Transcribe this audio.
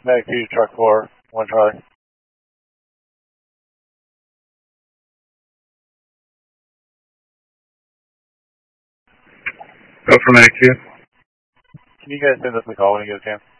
Medic 2, truck 4, 1 Charlie. Go for Medic 2. Can you guys send us the call when you get a chance?